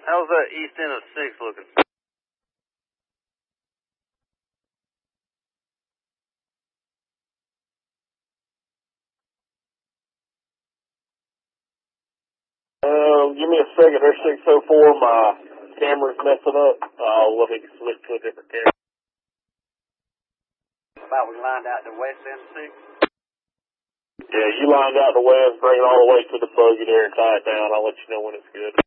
How's that east end of 6 looking? Give me a second. There's 604. My camera's messing up. Let me switch to a different camera. About we lined out the west end of 6? Yeah, you lined out the west, bring it all the way to the buggy there and tie it down. I'll let you know when it's good.